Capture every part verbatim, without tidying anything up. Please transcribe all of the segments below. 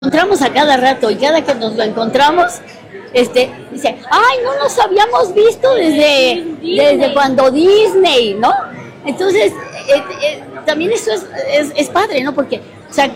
encontramos a cada rato y cada que nos lo encontramos, este, dice, ay, no nos habíamos visto desde, desde cuando Disney, ¿no? Entonces, eh, eh, también eso es, es, es padre, ¿no? Porque, o sea,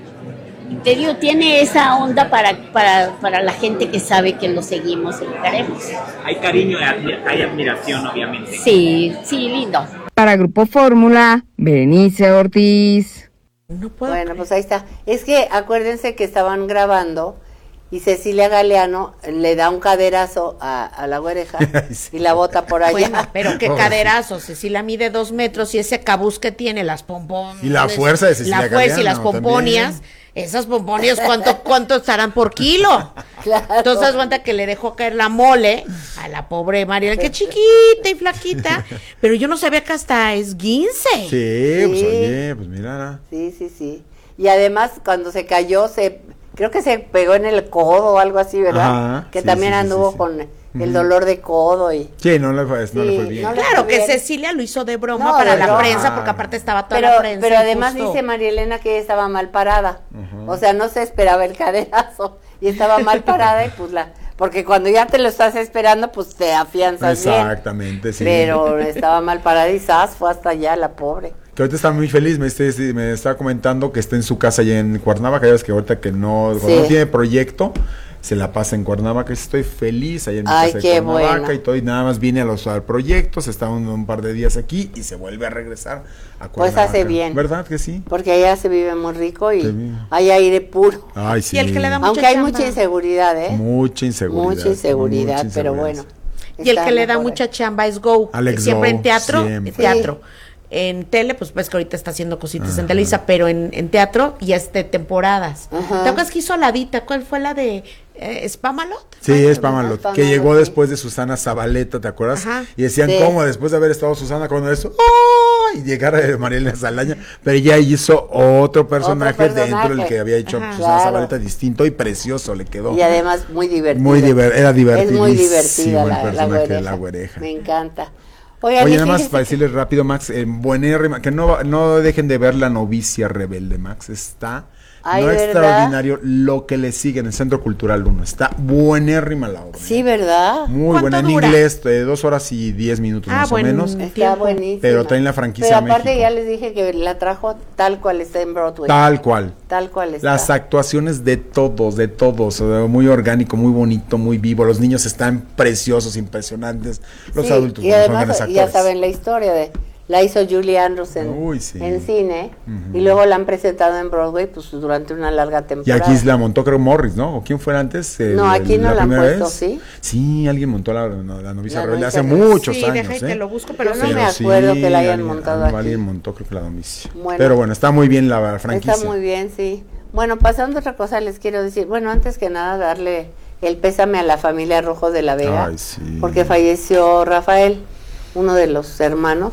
te digo, tiene esa onda para, para, para la gente que sabe que lo seguimos y lo queremos. Hay cariño, hay admiración, obviamente. Sí, sí, lindo. Para Grupo Fórmula, Berenice Ortiz. No puedo. Bueno, pues ahí está. Es que acuérdense que estaban grabando y Cecilia Galeano le da un caderazo a, a la güereja sí. y la bota por allá. Bueno, pero qué caderazo. Cecilia mide dos metros y ese cabuz que tiene, las pompones. Y la fuerza de Cecilia La fuerza Galeano, y las pomponias. También. Esas pomponias, ¿cuánto, cuánto estarán por kilo? Claro. Entonces, das cuenta que le dejó caer la mole a la pobre Mariela, que chiquita y flaquita, pero yo no sabía que hasta es esguince. Sí, sí, pues oye, pues mira. Sí, sí, sí. Y además, cuando se cayó, se creo que se pegó en el codo o algo así, ¿verdad? Ajá, que sí, también sí, anduvo sí, sí. con el dolor de codo y... Sí, no le fue, no sí, le fue bien. No le claro fue bien. Que Cecilia lo hizo de broma no, para de la broma. Prensa, porque aparte estaba toda pero, la prensa. Pero además justo. Dice María Elena que ella estaba mal parada. Uh-huh. O sea, no se esperaba el caderazo y estaba mal parada y pues la... Porque cuando ya te lo estás esperando, pues te afianzas Exactamente, bien. sí. Pero estaba mal parada y zas, fue hasta allá la pobre. Que ahorita está muy feliz, me, este, me está comentando que está en su casa allá en Cuernavaca, ya ves que ahorita que no, sí. no tiene proyecto, se la pasa en Cuernavaca, estoy feliz allá en mi Ay, casa de Cuernavaca bueno. y todo, y nada más viene a los al proyecto, se está un, un par de días aquí y se vuelve a regresar a Cuernavaca. Pues hace bien. ¿Verdad que sí? Porque allá se vive muy rico y hay aire puro. Ay, sí. Y el que le da mucha Aunque hay chamba. mucha inseguridad, ¿eh? Mucha inseguridad. Mucha inseguridad, mucha pero inseguridad. bueno. Y el que le da mucha chamba es Go, Alex siempre Go, en teatro, siempre. en teatro. Sí. En tele, pues ves que ahorita está haciendo cositas Ajá. en Televisa, pero en, en teatro y este temporadas. Ajá. ¿Te acuerdas que hizo Ladita? ¿Cuál fue la de eh, Spamalot? Sí, es Spamalot, que llegó sí. después de Susana Zabaleta, ¿te acuerdas? Ajá. Y decían, sí. ¿cómo? Después de haber estado Susana con eso, ¡oh! Y llegar a Mariela Saldaña, pero ella hizo otro personaje, otro personaje. dentro del que había hecho Ajá. Susana claro. Zabaleta, distinto y precioso le quedó. Y además muy divertido. Muy diver era divertido. Es muy divertida la, el personaje la de la güereja. Me encanta. Oigan, Oye, nada más para decirles rápido, Max, eh, buenérrima, que no, no dejen de ver La novicia rebelde, Max, está Ay, no ¿verdad? extraordinario lo que le sigue en el Centro Cultural uno, está buenérrima la obra. Sí, ¿verdad? Muy buena, en dura? inglés, de dos horas y diez minutos ah, más bueno, o menos. Está buenísima. Pero traen la franquicia Pero aparte México. Ya les dije que la trajo tal cual está en Broadway. Tal cual. Tal cual está. Las actuaciones de todos, de todos, muy orgánico, muy bonito, muy vivo, los niños están preciosos, impresionantes, los sí, adultos y bueno, además, son grandes actores. Ya saben la historia de... La hizo Julie Andrews en, Uy, sí. en cine uh-huh. y luego la han presentado en Broadway pues durante una larga temporada. Y aquí la montó creo Morris, ¿no? ¿O quién fue antes? El, no, aquí no la, la han puesto, vez? ¿sí? Sí, alguien montó la, no, la novicia la rebelde hace rebelde. muchos sí, años. Deja ¿eh? que lo busco, pero, Yo no me acuerdo sí, que la hayan alguien, montado alguien, aquí. Alguien montó creo que la novicia. Bueno, pero bueno, está muy bien la franquicia. Está muy bien, sí. Bueno, pasando a otra cosa les quiero decir, bueno, antes que nada darle el pésame a la familia Rojo de la Vega, Ay, sí. porque falleció Rafael, uno de los hermanos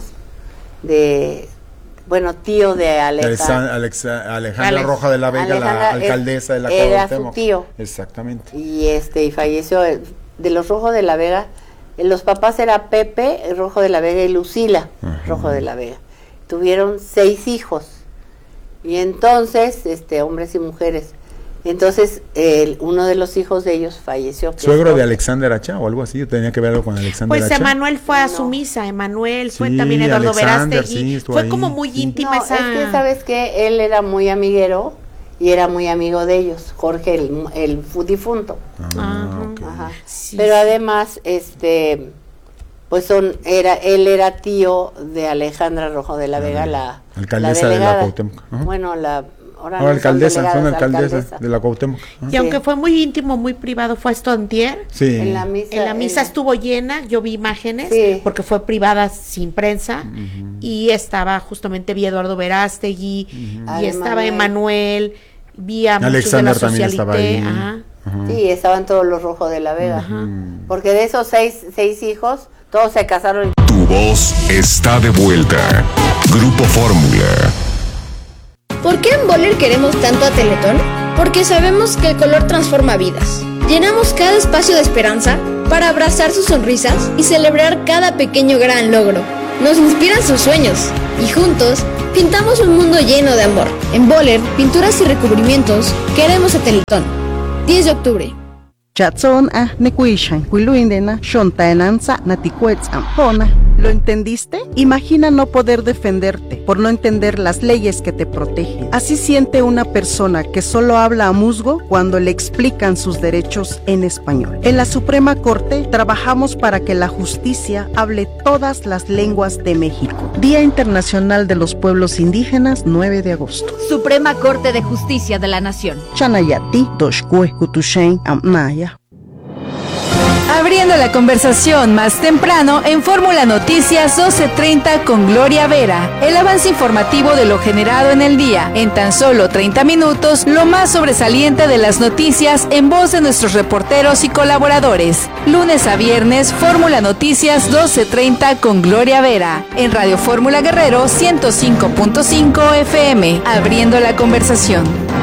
de... Bueno, tío de Alexa, Alexa, Alejandra Alex, Roja de la Vega, Alejandra la alcaldesa es, de la Era su tío. Exactamente. Y este y falleció de los Rojo de la Vega. Los papás era Pepe Rojo de la Vega y Lucila Ajá. Rojo de la Vega. Tuvieron seis hijos. Y entonces, este, hombres y mujeres. Entonces, el, uno de los hijos de ellos falleció. ¿Suegro de Alexander Hacha o algo así? ¿Tenía que ver algo con Alexander Pues Hacha? Emanuel fue a no. su misa, Emanuel, fue sí, también Eduardo Alexander, Verástegui, sí, fue ahí, como muy sí. íntima no, esa... es que, ¿sabes qué? Él era muy amiguero y era muy amigo de ellos, Jorge, el, el difunto. Ah, okay. Ajá. Sí, Pero sí. además, este... Pues son, era, él era tío de Alejandra Rojo de la Vega, ah, la alcaldesa la de la Cuauhtémoc. Ajá. Bueno, la ahora no, no alcaldesa, son, son alcaldesa, alcaldesa de la Cuauhtémoc. Y sí. aunque fue muy íntimo, muy privado, fue esto antier. Sí. En la misa, en la misa en... estuvo llena, yo vi imágenes, sí. porque fue privada sin prensa, uh-huh. y estaba justamente vi a Eduardo Verástegui, uh-huh. y estaba Emanuel, vi a muchos de la Socialité, ajá. Uh-huh. Sí, estaban todos los Rojos de la Vega, uh-huh. porque de esos seis, seis hijos, todos se casaron. Tu voz está de vuelta. Grupo Fórmula. ¿Por qué en Boller queremos tanto a Teletón? Porque sabemos que el color transforma vidas. Llenamos cada espacio de esperanza para abrazar sus sonrisas y celebrar cada pequeño gran logro. nos inspiran sus sueños y juntos pintamos un mundo lleno de amor. En Boller, pinturas y recubrimientos, queremos a Teletón. diez de octubre. Chatson ah nekuishan kuiluindena shontaenanza naticuetz ampona. ¿Lo entendiste? Imagina no poder defenderte por no entender las leyes que te protegen. Así siente una persona que solo habla a musgo cuando le explican sus derechos en español. En la Suprema Corte trabajamos para que la justicia hable todas las lenguas de México. Día Internacional de los Pueblos Indígenas, nueve de agosto. Suprema Corte de Justicia de la Nación. Chanayati doshkue kutushen amnaya. Abriendo la conversación más temprano en Fórmula Noticias doce treinta con Gloria Vera. El avance informativo de lo generado en el día. En tan solo treinta minutos, lo más sobresaliente de las noticias en voz de nuestros reporteros y colaboradores. Lunes a viernes, Fórmula Noticias doce treinta con Gloria Vera. En Radio Fórmula Guerrero ciento cinco punto cinco F M. Abriendo la conversación.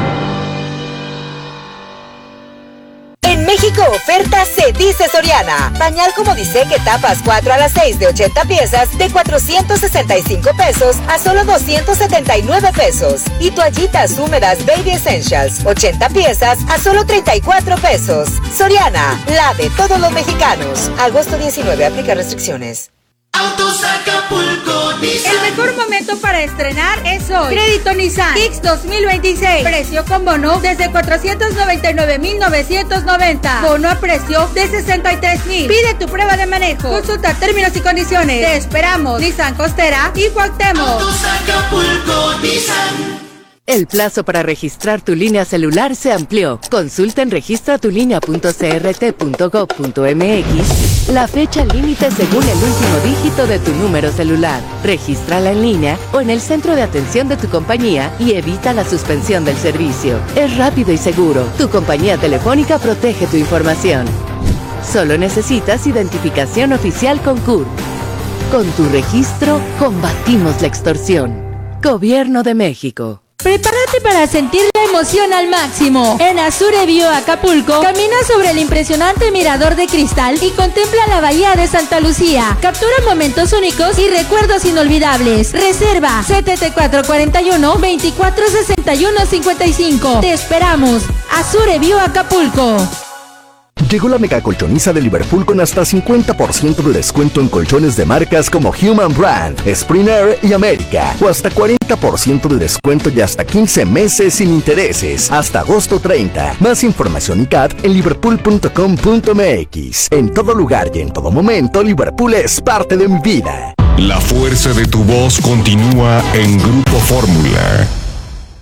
En México oferta se dice Soriana. Pañal como dice que tapas cuatro a las seis de ochenta piezas de cuatrocientos sesenta y cinco pesos a solo doscientos setenta y nueve pesos. Y toallitas húmedas Baby Essentials ochenta piezas a solo treinta y cuatro pesos. Soriana, la de todos los mexicanos. Agosto diecinueve, aplica restricciones. Autos Acapulco Nissan. El mejor momento para estrenar es hoy. Crédito Nissan Kicks dos mil veintiséis. Precio con bono desde cuatrocientos noventa y nueve mil novecientos noventa. Bono a precio de sesenta y tres mil. Pide tu prueba de manejo. Consulta términos y condiciones. Te esperamos. Nissan Costera y Cuauhtémoc. Autos Acapulco Nissan. El plazo para registrar tu línea celular se amplió. Consulta en registra tu línea punto c r t punto gov punto m x la fecha límite según el último dígito de tu número celular. Regístrala en línea o en el centro de atención de tu compañía y evita la suspensión del servicio. Es rápido y seguro. Tu compañía telefónica protege tu información. Solo necesitas identificación oficial con C U R. Con tu registro, combatimos la extorsión. Gobierno de México. Prepárate para sentir la emoción al máximo. En Azure View Acapulco, camina sobre el impresionante mirador de cristal y contempla la bahía de Santa Lucía. Captura momentos únicos y recuerdos inolvidables. Reserva siete cuatro cuatro uno, veinticuatro sesenta y uno cincuenta y cinco. Te esperamos. Azure View Acapulco. Llegó la mega colchoniza de Liverpool con hasta cincuenta por ciento de descuento en colchones de marcas como Human Brand, Spring Air y América, o hasta cuarenta por ciento de descuento y hasta quince meses sin intereses, hasta agosto treinta. Más información y C A T en liverpool punto com punto m x. En todo lugar y en todo momento, Liverpool es parte de mi vida. La fuerza de tu voz continúa en Grupo Fórmula.